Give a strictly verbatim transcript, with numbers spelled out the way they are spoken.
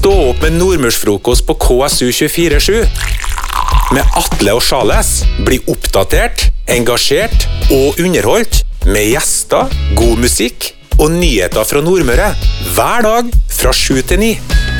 Stå opp med nordmørsfrokost på K S U tjuefire sju. Med Atle og Charles bli oppdatert, engasjert og underholdt med gjester, god musikk og nyheter fra Nordmøre hver dag fra sju til ni.